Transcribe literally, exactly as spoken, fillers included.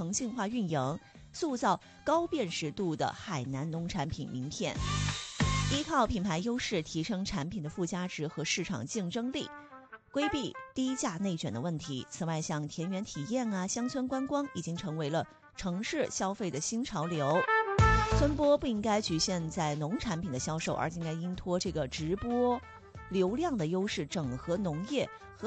诚信化运营，塑造高辨识度的海南农产品名片。依靠品牌优势提升产品的附加值和市场竞争力，规避低价内卷的问题。此外，像田园体验啊、乡村观光已经成为了城市消费的新潮流。村播不应该局限在农产品的销售，而应该依托这个直播流量的优势，整合农业和